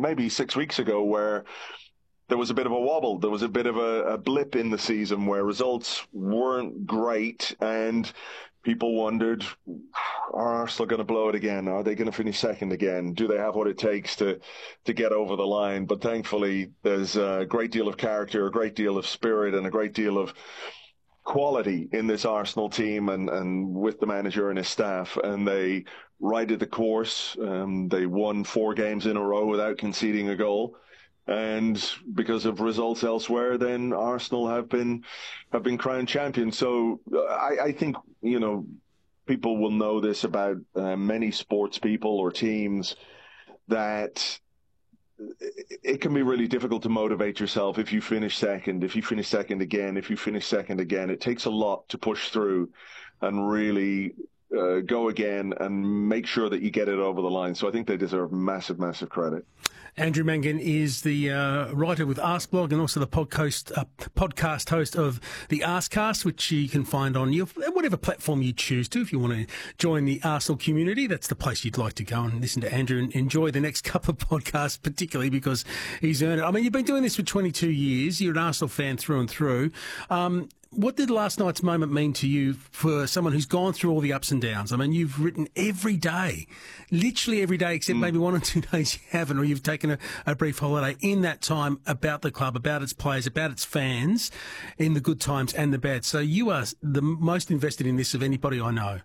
maybe 6 weeks ago where there was a bit of a wobble. There was a bit of a blip in the season where results weren't great, and people wondered, are Arsenal going to blow it again? Are they going to finish second again? Do they have what it takes to get over the line? But thankfully, there's a great deal of character, a great deal of spirit, and a great deal of quality in this Arsenal team and with the manager and his staff, and they righted the course. They won 4 games in a row without conceding a goal. And because of results elsewhere, then Arsenal have been crowned champions. So I think, people will know this about many sports people or teams, that it can be really difficult to motivate yourself if you finish second, if you finish second again. It takes a lot to push through and really go again and make sure that you get it over the line. So I think they deserve massive, massive credit. Andrew Mangan is the writer with Askblog and also the podcast host of the Askcast, which you can find on whatever platform you choose to. If you want to join the Arsenal community, that's the place you'd like to go and listen to Andrew and enjoy the next couple of podcasts, particularly because he's earned it. I mean, you've been doing this for 22 years. You're an Arsenal fan through and through. What did last night's moment mean to you for someone who's gone through all the ups and downs? I mean, you've written every day, literally every day, except maybe 1 or 2 days you haven't, or you've taken a brief holiday in that time about the club, about its players, about its fans, in the good times and the bad. So you are the most invested in this of anybody I know.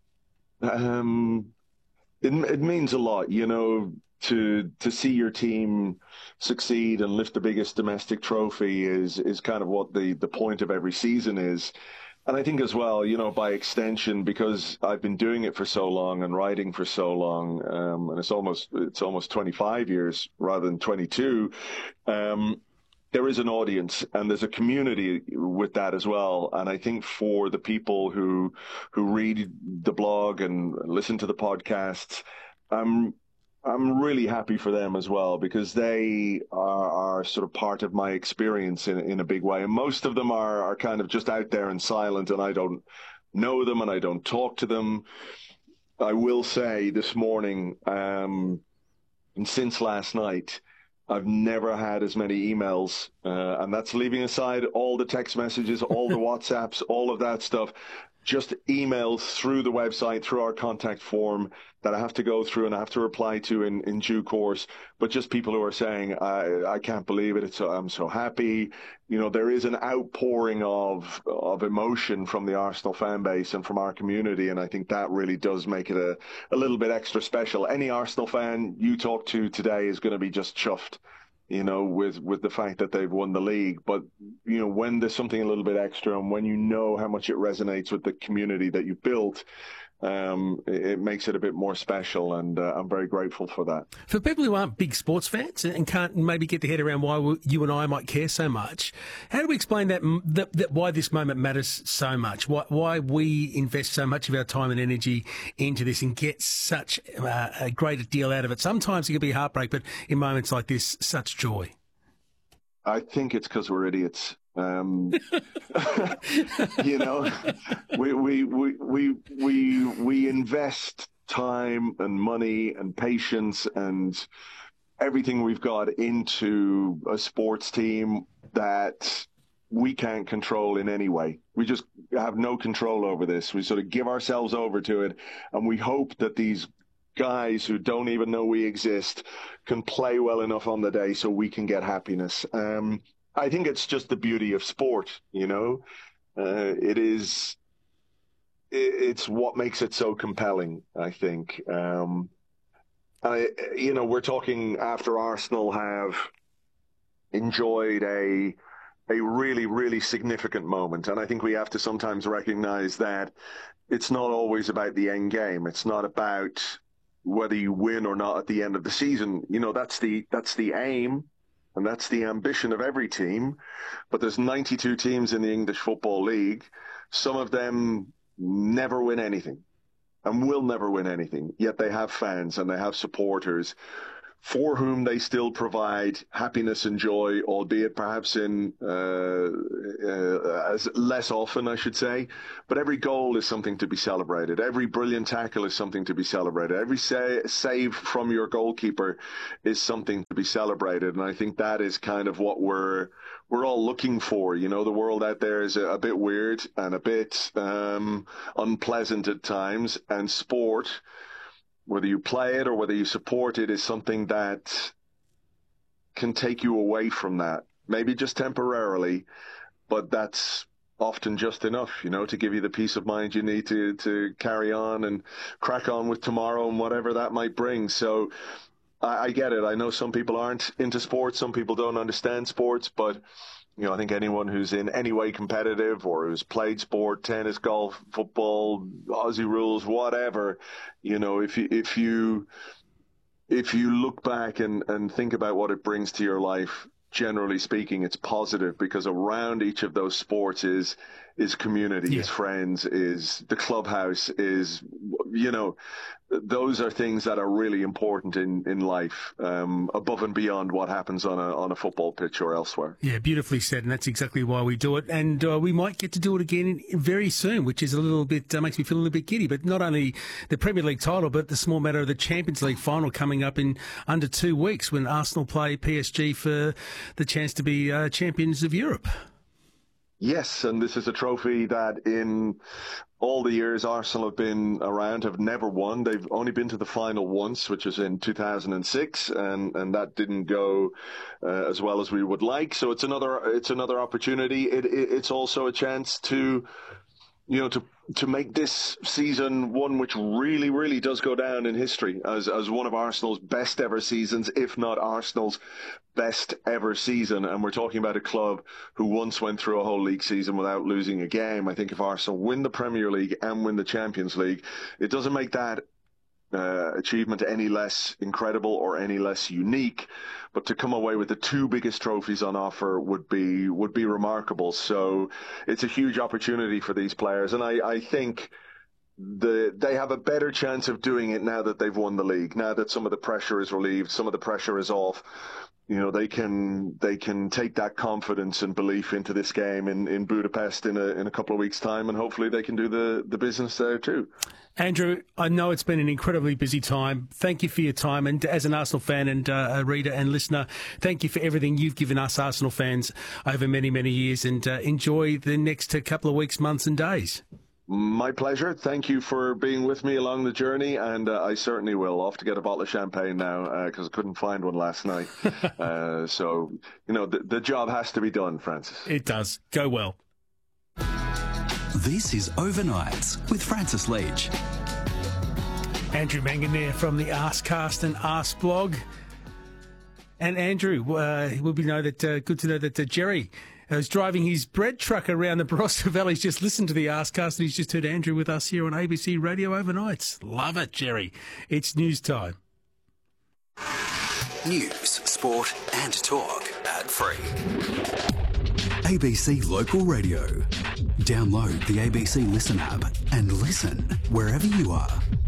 It means a lot, to see your team succeed and lift the biggest domestic trophy is kind of what the point of every season is. And I think as well, by extension, because I've been doing it for so long and writing for so long, and it's almost 25 years rather than 22, there is an audience and there's a community with that as well. And I think for the people who read the blog and listen to the podcasts, I'm really happy for them as well, because they are sort of part of my experience in a big way. And most of them are kind of just out there and silent, and I don't know them and I don't talk to them. I will say this morning, and since last night, I've never had as many emails, and that's leaving aside all the text messages, all the WhatsApps, all of that stuff. Just emails through the website, through our contact form that I have to go through and I have to reply to in due course. But just people who are saying, I can't believe it. I'm so happy. There is an outpouring of emotion from the Arsenal fan base and from our community. And I think that really does make it a little bit extra special. Any Arsenal fan you talk to today is going to be just chuffed, with the fact that they've won the league. But, when there's something a little bit extra and when you know how much it resonates with the community that you've built, it makes it a bit more special, and I'm very grateful for that. For people who aren't big sports fans and can't maybe get their head around why you and I might care so much, how do we explain that why this moment matters so much? Why we invest so much of our time and energy into this and get such a great deal out of it? Sometimes it can be heartbreak, but in moments like this, such joy. I think it's because we're idiots. We invest time and money and patience and everything we've got into a sports team that we can't control in any way. We just have no control over this. We sort of give ourselves over to it, and we hope that these guys who don't even know we exist can play well enough on the day so we can get happiness. I think it's just the beauty of sport, it's what makes it so compelling, I think. We're talking after Arsenal have enjoyed a really, really significant moment. And I think we have to sometimes recognize that it's not always about the end game. It's not about whether you win or not at the end of the season. That's the aim. And that's the ambition of every team. But there's 92 teams in the English Football League. Some of them never win anything and will never win anything. Yet they have fans and they have supporters for whom they still provide happiness and joy, albeit perhaps in as less often, I should say. But every goal is something to be celebrated. Every brilliant tackle is something to be celebrated. Every save from your goalkeeper is something to be celebrated. And I think that is kind of what we're all looking for. You know, the world out there is a bit weird and a bit unpleasant at times, and sport, whether you play it or whether you support it, is something that can take you away from that. Maybe just temporarily, but that's often just enough, you know, to give you the peace of mind you need to carry on and crack on with tomorrow and whatever that might bring. So I get it. I know some people aren't into sports. Some people don't understand sports, but you know, I think anyone who's in any way competitive or who's played sport, tennis, golf, football, Aussie rules, whatever, you know, if you look back and think about what it brings to your life, generally speaking, it's positive, because around each of those sports is community, is friends, is the clubhouse, is, you know, those are things that are really important in life, above and beyond what happens on a football pitch or elsewhere. Yeah, beautifully said, and that's exactly why we do it. And we might get to do it again very soon, which is a little bit, makes me feel a little bit giddy. But not only the Premier League title, but the small matter of the Champions League final coming up in under 2 weeks, when Arsenal play PSG for the chance to be champions of Europe. Yes, and this is a trophy that in all the years Arsenal have been around have never won. They've only been to the final once, which was in 2006, and that didn't go as well as we would like. So it's another opportunity. It's also a chance to, you know, to make this season one which really, really does go down in history as one of Arsenal's best ever seasons, if not Arsenal's best ever season. And we're talking about a club who once went through a whole league season without losing a game. I think if Arsenal win the Premier League and win the Champions League, it doesn't make that achievement any less incredible or any less unique, but to come away with the 2 biggest trophies on offer would be remarkable. So it's a huge opportunity for these players, and I think they have a better chance of doing it now that they've won the league, now that some of the pressure is relieved, some of the pressure is off. You know, they can take that confidence and belief into this game in Budapest in a couple of weeks' time, and hopefully they can do the business there too. Andrew, I know it's been an incredibly busy time. Thank you for your time, and as an Arsenal fan and a reader and listener, thank you for everything you've given us Arsenal fans over many, many years, and enjoy the next couple of weeks, months and days. My pleasure. Thank you for being with me along the journey, and I certainly will. Off to get a bottle of champagne now, because I couldn't find one last night. So, you know, the job has to be done, Francis. It does. Go well. This is Overnights with Francis Leach. Andrew Mangan there from the Arscast and Arse blog. And Andrew, it will be good to know that Jerry was driving his bread truck around the Barossa Valley. He's just listened to the Arscast, and he's just heard Andrew with us here on ABC Radio Overnights. Love it, Jerry. It's news time. News, sport and talk. Ad-free. ABC Local Radio. Download the ABC Listen app and listen wherever you are.